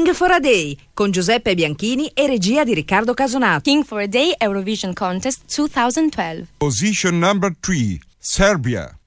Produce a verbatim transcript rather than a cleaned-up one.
King for a Day con Giuseppe Bianchini e regia di Riccardo Casonato. King for a Day Eurovision Contest twenty twelve. Position number three, Serbia.